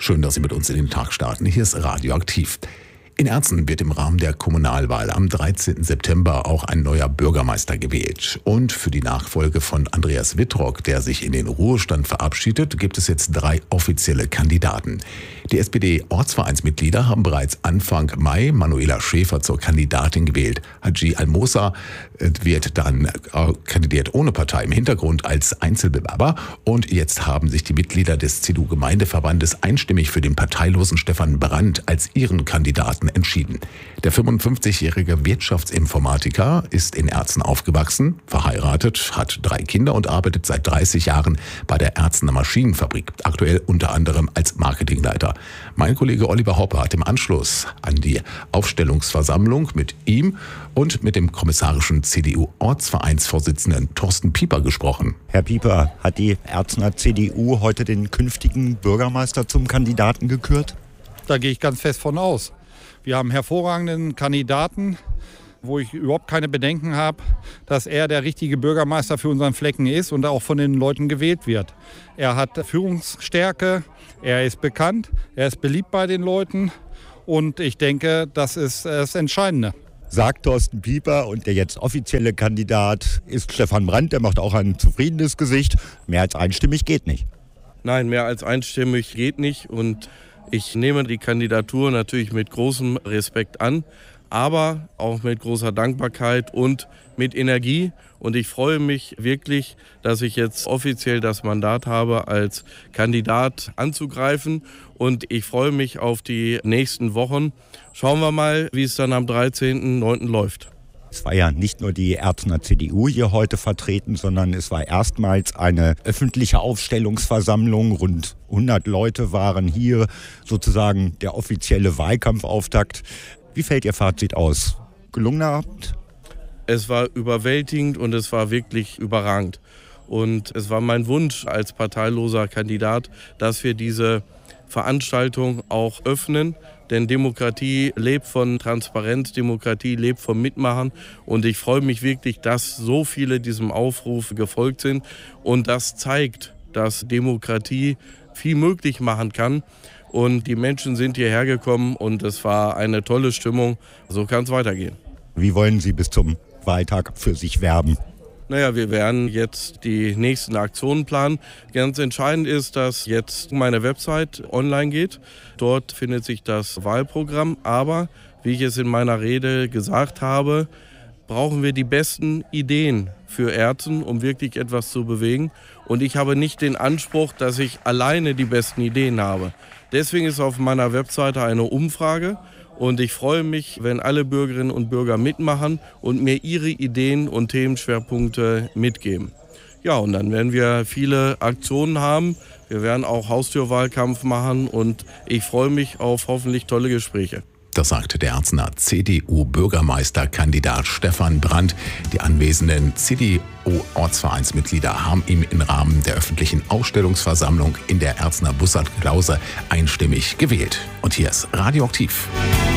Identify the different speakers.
Speaker 1: Schön, dass Sie mit uns in den Tag starten. Hier ist Radioaktiv. In Erzen wird im Rahmen der Kommunalwahl am 13. September auch ein neuer Bürgermeister gewählt. Und für die Nachfolge von Andreas Wittrock, der sich in den Ruhestand verabschiedet, gibt es jetzt 3 offizielle Kandidaten. Die SPD-Ortsvereinsmitglieder haben bereits Anfang Mai Manuela Schäfer zur Kandidatin gewählt. Haji Almosa wird dann kandidiert ohne Partei im Hintergrund als Einzelbewerber. Und jetzt haben sich die Mitglieder des CDU-Gemeindeverbandes einstimmig für den parteilosen Stefan Brandt als ihren Kandidaten entschieden. Der 55-jährige Wirtschaftsinformatiker ist in Erzen aufgewachsen, verheiratet, hat 3 Kinder und arbeitet seit 30 Jahren bei der Erzener Maschinenfabrik, aktuell unter anderem als Marketingleiter. Mein Kollege Oliver Hoppe hat im Anschluss an die Aufstellungsversammlung mit ihm und mit dem kommissarischen CDU-Ortsvereinsvorsitzenden Thorsten Pieper gesprochen.
Speaker 2: Herr Pieper, hat die Erzener CDU heute den künftigen Bürgermeister zum Kandidaten gekürt?
Speaker 3: Da gehe ich ganz fest von aus. Wir haben hervorragenden Kandidaten, wo ich überhaupt keine Bedenken habe, dass er der richtige Bürgermeister für unseren Flecken ist und auch von den Leuten gewählt wird. Er hat Führungsstärke, er ist bekannt, er ist beliebt bei den Leuten und ich denke, das ist das Entscheidende.
Speaker 2: Sagt Thorsten Pieper, und der jetzt offizielle Kandidat ist Stefan Brandt, der macht auch ein zufriedenes Gesicht. Mehr als einstimmig geht nicht.
Speaker 4: Nein, mehr als einstimmig geht nicht und ich nehme die Kandidatur natürlich mit großem Respekt an, aber auch mit großer Dankbarkeit und mit Energie. Und ich freue mich wirklich, dass ich jetzt offiziell das Mandat habe, als Kandidat anzugreifen. Und ich freue mich auf die nächsten Wochen. Schauen wir mal, wie es dann am 13.09. läuft.
Speaker 2: Es war ja nicht nur die Erzener CDU hier heute vertreten, sondern es war erstmals eine öffentliche Aufstellungsversammlung. Rund 100 Leute waren hier, sozusagen der offizielle Wahlkampfauftakt. Wie fällt Ihr Fazit aus? Gelungener Abend?
Speaker 4: Es war überwältigend und es war wirklich überragend. Und es war mein Wunsch als parteiloser Kandidat, dass wir diese Veranstaltung auch öffnen. Denn Demokratie lebt von Transparenz, Demokratie lebt vom Mitmachen. Und ich freue mich wirklich, dass so viele diesem Aufruf gefolgt sind. Und das zeigt, dass Demokratie viel möglich machen kann. Und die Menschen sind hierher gekommen und es war eine tolle Stimmung. So kann es weitergehen.
Speaker 2: Wie wollen Sie bis zum Wahltag für sich werben?
Speaker 4: Naja, wir werden jetzt die nächsten Aktionen planen. Ganz entscheidend ist, dass jetzt meine Website online geht. Dort findet sich das Wahlprogramm. Aber, wie ich es in meiner Rede gesagt habe, brauchen wir die besten Ideen für Erzen, um wirklich etwas zu bewegen. Und ich habe nicht den Anspruch, dass ich alleine die besten Ideen habe. Deswegen ist auf meiner Webseite eine Umfrage. Und ich freue mich, wenn alle Bürgerinnen und Bürger mitmachen und mir ihre Ideen und Themenschwerpunkte mitgeben. Ja, und dann werden wir viele Aktionen haben. Wir werden auch Haustürwahlkampf machen und ich freue mich auf hoffentlich tolle Gespräche.
Speaker 1: Das sagte der Erzener CDU-Bürgermeisterkandidat Stefan Brandt. Die anwesenden CDU-Ortsvereinsmitglieder haben ihn im Rahmen der öffentlichen Ausstellungsversammlung in der Erzener Bussard-Klause einstimmig gewählt. Und hier ist Radioaktiv.